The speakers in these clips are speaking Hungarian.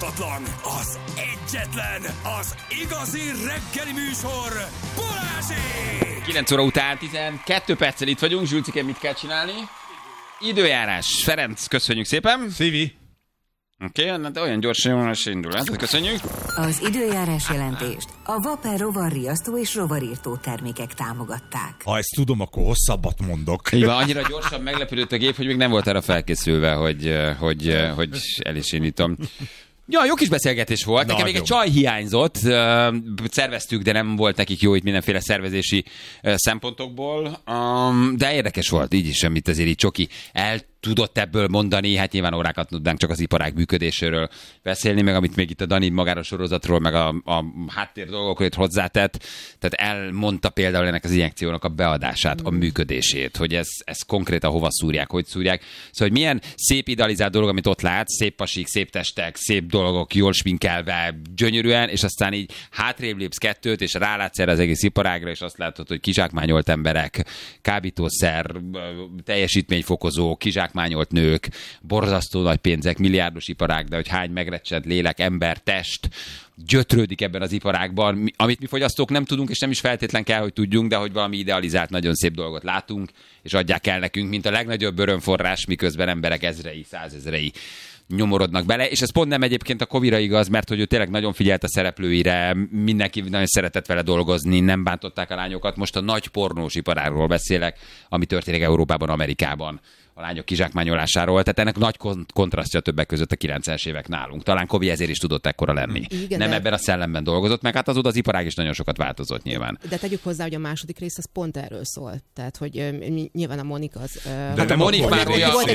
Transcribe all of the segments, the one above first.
utánozhatatlan, az egyetlen, az igazi reggeli műsor, Balázsék! 9 óra után 12 perccel itt vagyunk. Zsülcike, mit kell csinálni? Időjárás. Ferenc, köszönjük szépen. Szívi. Oké, de olyan gyorsan indul. Hát, köszönjük. Az időjárás jelentést a Vapor rovarriasztó és rovarírtó termékek támogatták. Ha ezt tudom, akkor hosszabbat mondok. Így van, annyira gyorsan meglepődött a gép, hogy még nem volt arra felkészülve, hogy el is indítom. Ja, jó kis beszélgetés volt. Nekem még egy csaj hiányzott. Szerveztük, de nem volt nekik jó itt mindenféle szervezési szempontokból. De érdekes volt, így is, amit azért így Csoki tudott ebből mondani, hát nyilván órákat tudnánk csak az iparág működéséről beszélni, meg amit még itt a Dani magáról sorozatról, meg a háttér dolgokról itt hozzátett. Tehát elmondta például ennek az injekciónak a beadását, a működését, hogy ez konkrétan hova szúrják, hogy szúrják. Szóval, hogy milyen szép idealizált dolog, amit ott látsz, szép pasik, szép testek, szép dolgok, jól sminkelve, gyönyörűen, és aztán így hátrébb lépsz kettőt, és rálátsz erre az egész iparágra, és azt látod, hogy kizsákmányolt emberek, kábítószer, teljesítményfokozó, kizsákmányolt nők, borzasztó nagy pénzek, milliárdos iparág, de hogy hány megrecsent lélek, ember, test gyötrődik ebben az iparágban, amit mi fogyasztók nem tudunk, és nem is feltétlen kell, hogy tudjunk, de hogy valami idealizált, nagyon szép dolgot látunk, és adják el nekünk, mint a legnagyobb örömforrás, miközben emberek ezrei, százezrei nyomorodnak bele, és ez pont nem egyébként a Covid-ra igaz, mert hogy ő tényleg nagyon figyelt a szereplőire, mindenki nagyon szeretett vele dolgozni, nem bántották a lányokat. Most a nagy pornós iparágról beszélek, ami történik Európában, Amerikában, a lányok kizsákmányolásáról, tehát ennek nagy kontrasztja többek között a 90-es évek nálunk. Talán Kobi ezért is tudott ekkora lenni. Igen, nem ebben a szellemben dolgozott, meg hát azóta az iparág is nagyon sokat változott nyilván. De tegyük hozzá, hogy a második rész az pont erről szól. Tehát, hogy nyilván a Monika az... De a Monik már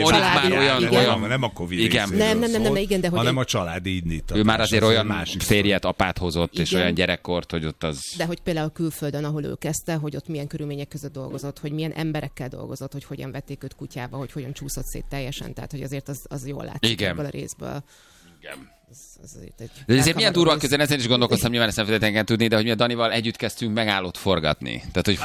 olyan... Nem a Covid igen. Nem, igen, de hogy... hanem a családi indítatás. Ő már azért olyan férjet, apát hozott, igen. És olyan gyerekkort, hogy ott az... De hogy például külföldön, ahol ő kezdte, hogy ott milyen körülmények között dolgozott, hogy milyen emberekkel dolgozott, hogy hogyan vették őt kutyába, hogy hogyan csúszott szét teljesen, tehát hogy azért az jól látszik ebből a részből. Igen. De ezért milyen durva közel, ezen is gondolkoztam, nyilván ezt nem feltétlenül tudni, de hogy mi a Danival együtt kezdtünk megállót forgatni. Tehát,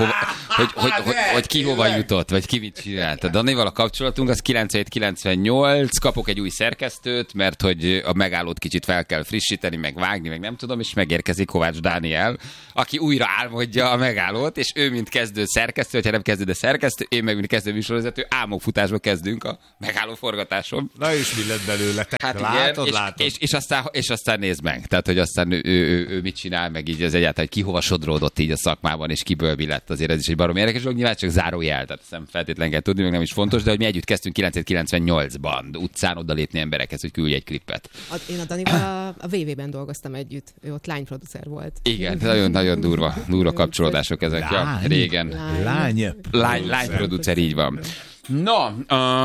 hogy ki hova jutott, vagy ki mit csinált. A Danival a kapcsolatunk az 97-98, kapok egy új szerkesztőt, mert hogy a megállót kicsit fel kell frissíteni, meg vágni, meg nem tudom, és megérkezik Kovács Dániel, aki újra álmodja a megállót, és ő, mint kezdő szerkesztő, ha nem kezdő, de szerkesztő, én meg, mint kezdő műsorvezető, álmokfutásba kezdünk a megálló forgatáson. Na és mi lett belőle? Hát látod, igen, látod. És aztán nézd meg. Tehát, hogy aztán ő mit csinál, meg így az egyáltalán, hogy ki hova sodródott így a szakmában, és kiből mi lett, azért ez is egy baromi érdekes dolog. Nyilván csak zárójel, tehát nem feltétlenül kell tudni, meg nem is fontos, de hogy mi együtt kezdtünk 1998-ban utcán odalépni emberekhez, hogy küldj egy klippet. Én a Danival a VV-ben dolgoztam együtt, ő ott lányproducer volt. Igen, nagyon durva kapcsolódások ezek. Ja, régen. Lányproducer, így van. Na,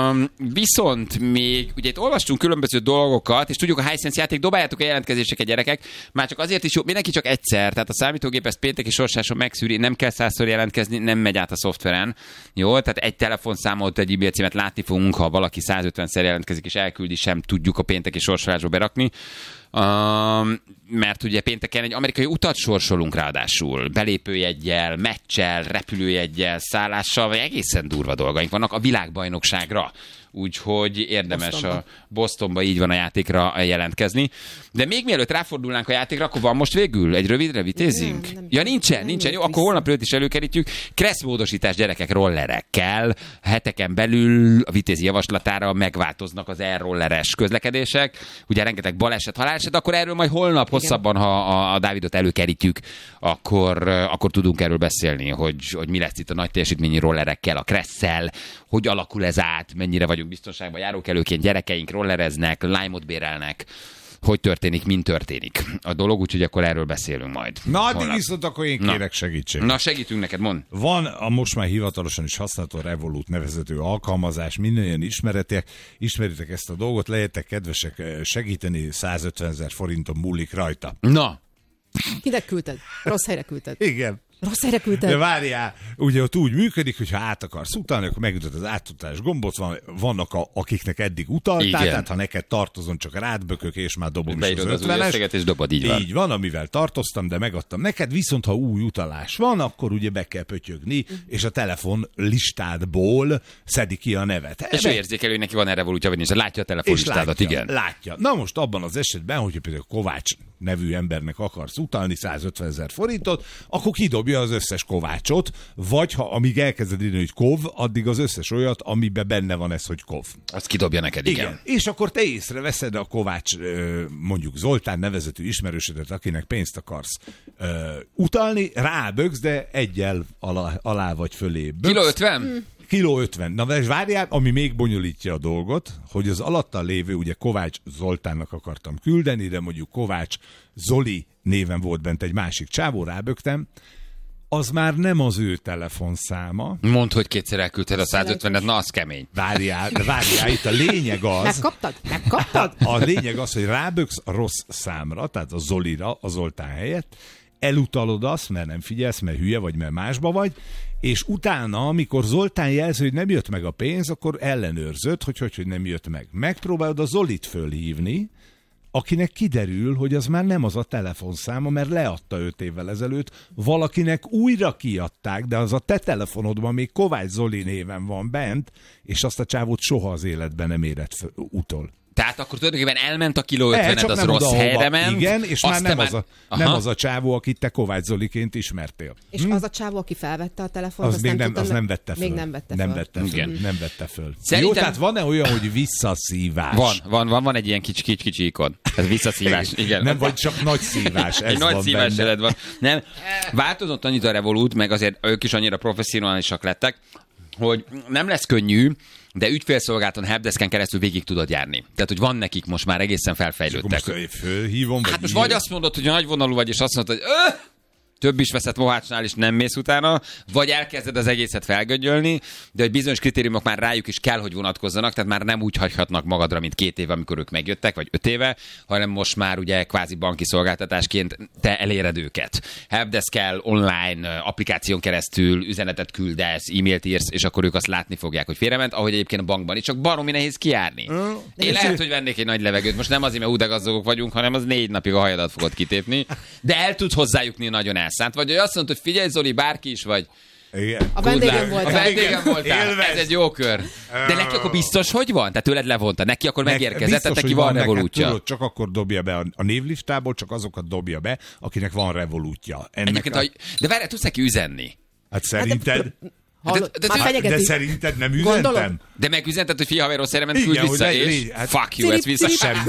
viszont még, ugye itt olvastunk különböző dolgokat, és tudjuk, a Hisense játék, dobáljátok a jelentkezéseket, gyerekek, már csak azért is jó, mindenki csak egyszer, tehát a számítógép ezt pénteki sorsáson megszűri, nem kell 100-szor jelentkezni, nem megy át a szoftveren, jó, tehát egy telefonszámot, egy e-mail címet látni fogunk, ha valaki 150-szer jelentkezik és elküldi, sem tudjuk a pénteki sorsolásba berakni. Mert ugye pénteken egy amerikai utat sorsolunk ráadásul, belépőjeggyel, meccsel, repülőjeggyel, szállással, vagy egészen durva dolgaink vannak a világbajnokságra. Úgyhogy érdemes a Bostonba így van a játékra jelentkezni. De még mielőtt ráfordulnánk a játékra, akkor van most végül? Egy rövidre vitézünk? Ja, nincsen. Jó, akkor holnap előtt is előkerítjük. Kresszmódosítás gyerekek rollerekkel. Heteken belül a Vitézi javaslatára megváltoznak az e-rolleres közlekedések. Ugye rengeteg baleset, haláleset, akkor erről majd holnap hosszabban, ha a Dávidot előkerítjük, akkor tudunk erről beszélni, hogy mi lesz itt a nagy teljesítményi rollerekkel, a Kresszel, hogy alakul ez át, mennyire vagyunk biztonságban járókelőként, gyerekeink rollereznek, Lime-ot bérelnek, hogy történik, mint történik a dolog, úgyhogy akkor erről beszélünk majd. Na, addig viszont akkor én kérek segítséget. Na, segítünk neked, mondd. Van a most már hivatalosan is használható Revolut nevezető alkalmazás, mindannyian ismeritek ezt a dolgot, lehetek kedvesek segíteni, 150 000 forinton múlik rajta. Na. Kinek küldted? Rossz helyre küldted. Igen. Rossz helyre küldted. De várjál, ugye ott úgy működik, hogy ha át akarsz utalni, akkor megütöd az átutalás gombot, vannak akiknek eddig utaltál, igen. tehát ha neked tartozom, csak rád bökök, és már dobom is Beírod az az új 50-es. összeget, és dobod, így van. Így van, amivel tartoztam, de megadtam neked, viszont ha új utalás van, akkor ugye be kell pötyögni, és a telefon listádból szedi ki a nevet. És ő érzékelő, hogy neki van erre volútja, vagy nincs. Látja a telefonlistádat, igen. Látja. Na most abban az esetben, hogyha például Kovács nevű embernek akarsz utalni 150 000 forintot, akkor kidobja az összes Kovácsot, vagy ha amíg elkezded írni, hogy Kov, addig az összes olyat, amiben benne van ez, hogy Kov. Azt kidobja neked, igen. És akkor te észreveszed a Kovács, mondjuk Zoltán nevezetű ismerősödet, akinek pénzt akarsz utalni, ráböksz, de egyel alá vagy fölé böksz. Kiló 50? Kiló 50. Na, és várjál, ami még bonyolítja a dolgot, hogy az alattal lévő, ugye Kovács Zoltánnak akartam küldeni, de mondjuk Kovács Zoli néven volt bent egy másik csávó, rábögtem, az már nem az ő telefonszáma. Mondd, hogy kétszer elküldted a 150-et, na az kemény. Várjál, itt a lényeg az... Megkaptad? A lényeg az, hogy ráböksz a rossz számra, tehát a Zolira, a Zoltán helyett, elutalod azt, mert nem figyelsz, mert hülye vagy, mert másba vagy, és utána, amikor Zoltán jelzi, hogy nem jött meg a pénz, akkor ellenőrzöd, hogy nem jött meg. Megpróbálod a Zolit fölhívni, akinek kiderül, hogy az már nem az a telefonszáma, mert leadta 5 évvel ezelőtt, valakinek újra kiadták, de az a te telefonodban még Kovács Zoli néven van bent, és azt a csávót soha az életben nem érett utol. Tehát akkor tulajdonképpen elment a kiló 50-ed, az rossz helyre ment. Igen, és már nem az a csávó, akit te Kovács Zoliként ismertél. És az a csávó, aki felvette a telefont, az nem vette föl. Még nem vette föl. Szerintem... Jó, tehát van-e olyan, hogy visszaszívás? Van egy ilyen kicsi ikon. Ez visszaszívás, igen. Nem vagy csak nagy szívás, ez egy van nagy szívás benne. van. Nem, változott annyit a Revolut, meg azért ők is annyira professzionálisak lettek, hogy nem lesz könnyű, de ügyfélszolgálaton helpdesken keresztül végig tudod járni. Tehát, hogy van nekik most már egészen felfejlődtek. És akkor most fölhívom, hát most vagy azt mondod, hogy nagyvonalú vagy, és azt mondod, hogy több is veszett Mohácsnál, és nem mész utána, vagy elkezded az egészet felgöngyölni, de hogy bizonyos kritériumok már rájuk is kell, hogy vonatkozzanak, tehát már nem úgy hagyhatnak magadra, mint 2 éve, amikor ők megjöttek, vagy 5 éve, hanem most már ugye kvázi banki szolgáltatásként te eléred őket. Helpdesk-kel, online applikáción keresztül üzenetet küldesz, e-mailt írsz, és akkor ők azt látni fogják, hogy félrement, ahogy egyébként a bankban is, csak baromi nehéz kijárni. Én lehet, hogy vennék egy nagy levegőt, most nem azért, mert úgy gazdagok vagyunk, hanem az 4 napig a hajadat fogod kitépni, de el tudsz hozzájutni nagyon elszánt, vagy azt mondod, hogy figyelj Zoli, bárki is vagy. Igen. A vendégem voltál. Ez egy jó kör. De neki akkor biztos, hogy van? Tehát tőled levonta. Neki akkor megérkezett, tehát neki van Revolutja. Tudod, csak akkor dobja be a névlistából, csak azokat dobja be, akinek van Revolutja. De várjál, tudsz neki üzenni? Hát szerinted... De szerinted nem üzentem? De megüzented, hogy figyelj, haver, rossz helyre ment, küld vissza, és fuck you, ez vissza.